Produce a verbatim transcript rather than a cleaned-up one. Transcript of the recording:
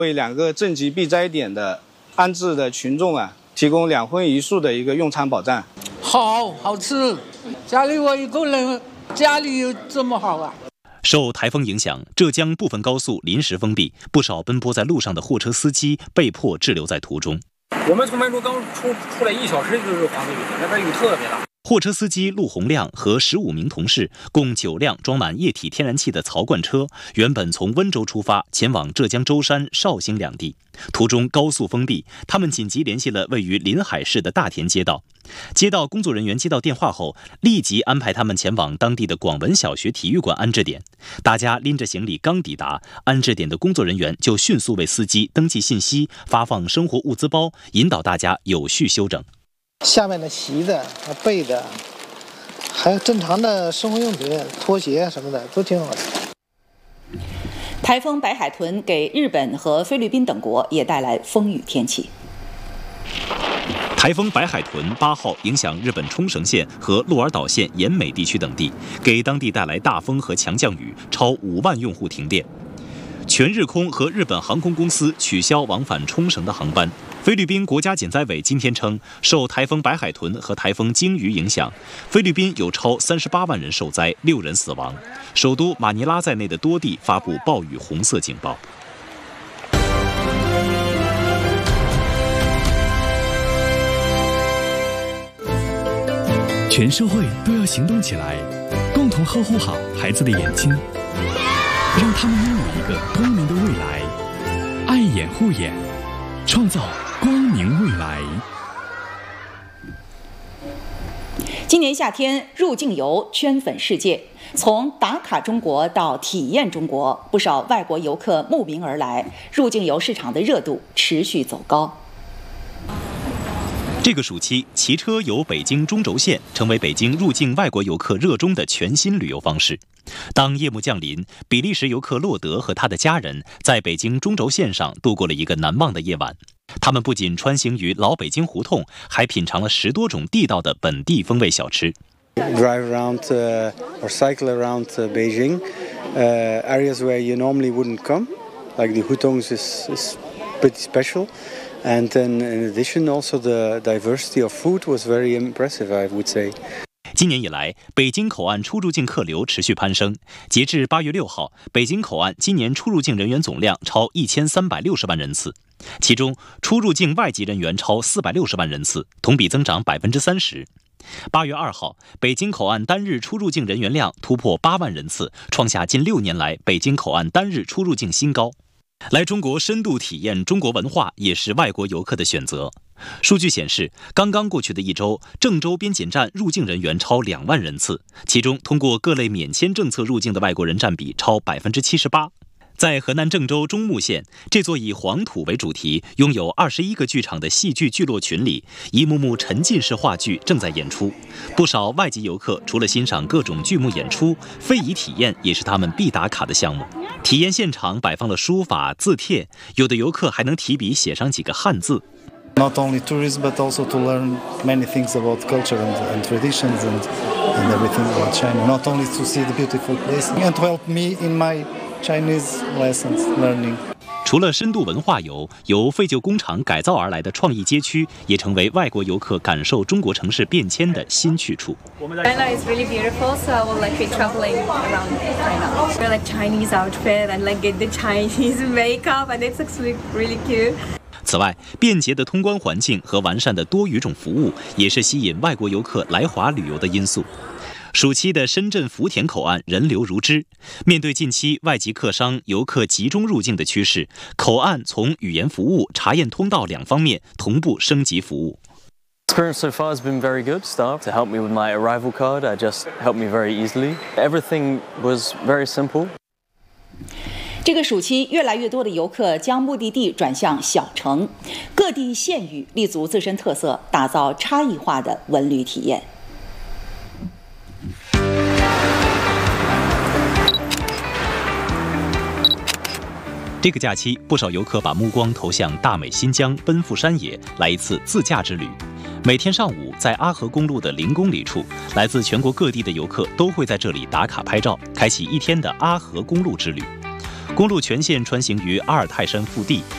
为两个正极避灾点的安置的群众啊，提供两荤一素的一个用餐保障。 好好吃，家里我一个人，家里有这么好啊。 受台风影响，浙江部分高速临时封闭，不少奔波在路上的货车司机被迫滞留在途中。 我们从梅州刚出出来一小时就是黄河雨天，那边雨特别大。 货车司机陆洪亮和十五名同事，共九辆装满液体天然气的槽罐车，原本从温州出发，前往浙江舟山、绍兴两地。途中高速封闭，他们紧急联系了位于临海市的大田街道。街道工作人员接到电话后，立即安排他们前往当地的广文小学体育馆安置点。大家拎着行李刚抵达，安置点的工作人员就迅速为司机登记信息，发放生活物资包，引导大家有序休整。 下面的席的、被的，还有正常的生活用品、拖鞋什么的，都挺好的。 台风白海豚给日本和菲律宾等国也带来风雨天气。 台风白海豚八号影响日本冲绳县和鹿儿岛县岩美地区等地，给当地带来大风和强降雨，超五万用户停电。全日空和日本航空公司取消往返冲绳的航班。菲律宾国家减灾委今天称，受台风白海豚和台风鲸鱼影响，菲律宾有超三十八万人受灾，六人死亡。首都马尼拉在内的多地发布暴雨红色警报。 全社会都要行动起来，共同呵护好孩子的眼睛，让他们拥有一个光明的未来。爱眼护眼，创造光明未来。 今年夏天，入境游圈粉世界，从打卡中国到体验中国，不少外国游客慕名而来，入境游市场的热度持续走高。 这个暑期，骑车游北京中轴线成为北京入境外国游客热衷的全新旅游方式。当夜幕降临，比利时游客洛德和他的家人在北京中轴线上度过了一个难忘的夜晚。他们不仅穿行于老北京胡同，还品尝了十多种地道的本地风味小吃。 Drive around uh, or cycle around uh, Beijing, uh, areas where you normally wouldn't come, like the hutongs is, is pretty special. And then in addition, also the diversity of food was very impressive, I would say. 今年以来，北京口岸出入境客流持续攀升。截至八月六号，北京口岸今年出入境人员总量超一千三百六十万人次，其中出入境外籍人员超四百六十万人次，同比增长百分之三十。八月二号，北京口岸单日出入境人员量突破八万人次，创下近六年来北京口岸单日出入境新高。来中国深度体验中国文化也是外国游客的选择。数据显示，刚刚过去的一周，郑州边检站入境人员超两万人次，其中通过各类免签政策入境的外国人占比超百分之七十八。在河南郑州中牟县，这座以黄土为主题、拥有二十一个剧场的戏剧聚落群里，一幕幕沉浸式话剧正在演出。不少外籍游客除了欣赏各种剧目演出，非遗体验也是他们必打卡的项目。体验现场摆放了书法、字帖，有的游客还能提笔写上几个汉字。 Not only tourism, but also to learn many things about culture and, and traditions and, and everything about China. Not only to see the beautiful place and to help me in my Chinese lessons learning. 除了深度文化游，由废旧工厂改造而来的创意街区，也成为外国游客感受中国城市变迁的新去处。 China is really beautiful, so I will like be traveling around China. Wear like Chinese outfit and like get the Chinese makeup, and it looks really cute. 此外，便捷的通关环境和完善的多语种服务，也是吸引外国游客来华旅游的因素。暑期的深圳福田口岸人流如织，面对近期外籍客商、游客集中入境的趋势，口岸从语言服务、查验通道两方面同步升级服务。 Experience so far has been very good. Staff to help me with my arrival card, uh, just helped me very easily. Everything was very simple. 这个暑期，越来越多的游客将目的地转向小城，各地县域立足自身特色，打造差异化的文旅体验。 这个假期，不少游客把目光投向大美新疆，奔赴山野，来一次自驾之旅。每天上午，在阿河公路的零公里处，来自全国各地的游客都会在这里打卡拍照，开启一天的阿河公路之旅。公路全线穿行于阿尔泰山腹地，